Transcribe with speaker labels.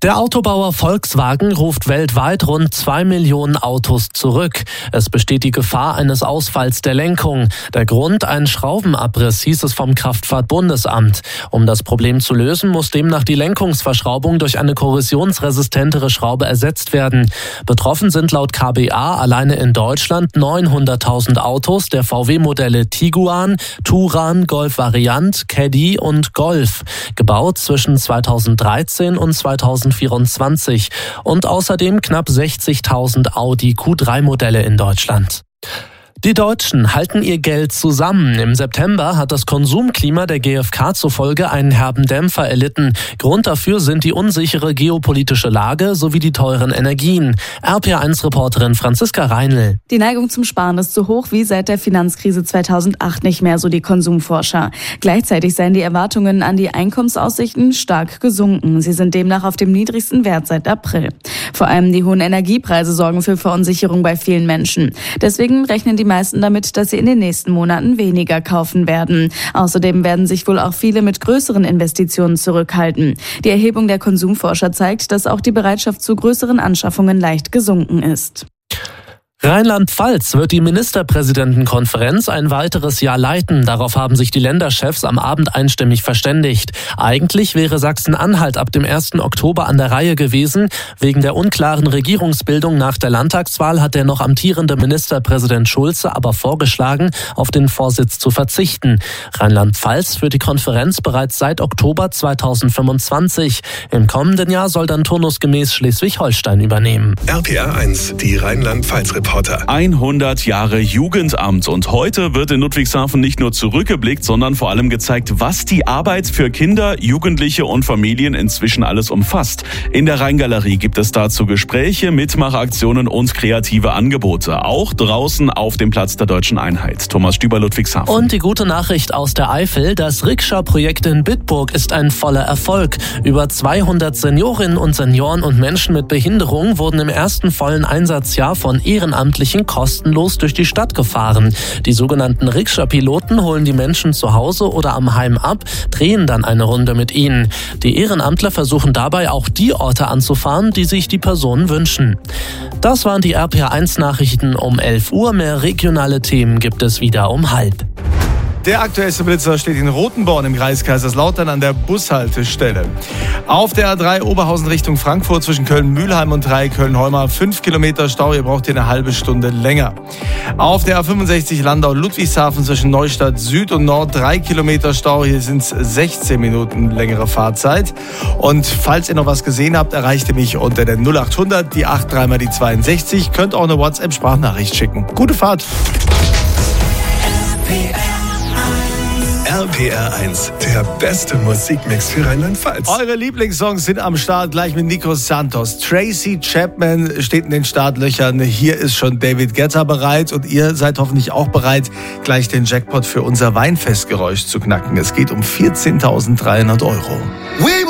Speaker 1: Der Autobauer Volkswagen ruft weltweit rund 2 Millionen Autos zurück. Es besteht die Gefahr eines Ausfalls der Lenkung. Der Grund: ein Schraubenabriss, hieß es vom Kraftfahrtbundesamt. Um das Problem zu lösen, muss demnach die Lenkungsverschraubung durch eine korrosionsresistentere Schraube ersetzt werden. Betroffen sind laut KBA alleine in Deutschland 900.000 Autos der VW-Modelle Tiguan, Touran, Golf Variant, Caddy und Golf. Gebaut zwischen 2013 und 2024 und außerdem knapp 60.000 Audi Q3-Modelle in Deutschland. Die Deutschen halten ihr Geld zusammen. Im September hat das Konsumklima der GfK zufolge einen herben Dämpfer erlitten. Grund dafür sind die unsichere geopolitische Lage sowie die teuren Energien. RPA1-Reporterin Franziska Reinl.
Speaker 2: Die Neigung zum Sparen ist so hoch wie seit der Finanzkrise 2008 nicht mehr, so die Konsumforscher. Gleichzeitig seien die Erwartungen an die Einkommensaussichten stark gesunken. Sie sind demnach auf dem niedrigsten Wert seit April. Vor allem die hohen Energiepreise sorgen für Verunsicherung bei vielen Menschen. Deswegen rechnen die meisten damit, dass sie in den nächsten Monaten weniger kaufen werden. Außerdem werden sich wohl auch viele mit größeren Investitionen zurückhalten. Die Erhebung der Konsumforscher zeigt, dass auch die Bereitschaft zu größeren Anschaffungen leicht gesunken ist.
Speaker 1: Rheinland-Pfalz wird die Ministerpräsidentenkonferenz ein weiteres Jahr leiten. Darauf haben sich die Länderchefs am Abend einstimmig verständigt. Eigentlich wäre Sachsen-Anhalt ab dem 1. Oktober an der Reihe gewesen. Wegen der unklaren Regierungsbildung nach der Landtagswahl hat der noch amtierende Ministerpräsident Schulze aber vorgeschlagen, auf den Vorsitz zu verzichten. Rheinland-Pfalz führt die Konferenz bereits seit Oktober 2025. Im kommenden Jahr soll dann turnusgemäß Schleswig-Holstein übernehmen.
Speaker 3: RPA1, die Rheinland-Pfalz-Reporter.
Speaker 4: 100 Jahre Jugendamt, und heute wird in Ludwigshafen nicht nur zurückgeblickt, sondern vor allem gezeigt, was die Arbeit für Kinder, Jugendliche und Familien inzwischen alles umfasst. In der Rheingalerie gibt es dazu Gespräche, Mitmachaktionen und kreative Angebote, auch draußen auf dem Platz der Deutschen Einheit. Thomas Stüber, Ludwigshafen.
Speaker 1: Und die gute Nachricht aus der Eifel: Das Rikscha-Projekt in Bitburg ist ein voller Erfolg. Über 200 Seniorinnen und Senioren und Menschen mit Behinderung wurden im ersten vollen Einsatzjahr von Ehrenamtlichen kostenlos durch die Stadt gefahren. Die sogenannten Rikscha-Piloten holen die Menschen zu Hause oder am Heim ab, drehen dann eine Runde mit ihnen. Die Ehrenamtler versuchen dabei auch die Orte anzufahren, die sich die Personen wünschen. Das waren die RPA1-Nachrichten um 11 Uhr. Mehr regionale Themen gibt es wieder um 12:30.
Speaker 5: Der aktuellste Blitzer steht in Rotenborn im Kreis Kaiserslautern an der Bushaltestelle. Auf der A3 Oberhausen Richtung Frankfurt zwischen Köln-Mühlheim und Köln-Heumar 5 Kilometer Stau, ihr braucht hier eine halbe Stunde länger. Auf der A65 Landau-Ludwigshafen zwischen Neustadt Süd und Nord 3 Kilometer Stau, hier sind es 16 Minuten längere Fahrzeit. Und falls ihr noch was gesehen habt, erreicht ihr mich unter der 0800, die 83 mal die 62, könnt auch eine WhatsApp-Sprachnachricht schicken. Gute Fahrt!
Speaker 3: RPR1, der beste Musikmix für Rheinland-Pfalz.
Speaker 5: Eure Lieblingssongs sind am Start, gleich mit Nico Santos. Tracy Chapman steht in den Startlöchern. Hier ist schon David Guetta bereit und ihr seid hoffentlich auch bereit, gleich den Jackpot für unser Weinfestgeräusch zu knacken. Es geht um 14.300 €.